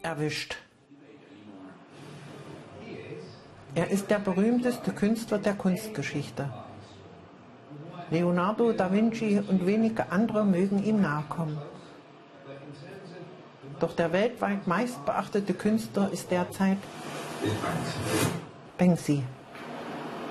erwischt. Er ist der berühmteste Künstler der Kunstgeschichte. Leonardo da Vinci und wenige andere mögen ihm nahe kommen. Doch der weltweit meistbeachtete Künstler ist derzeit Banksy.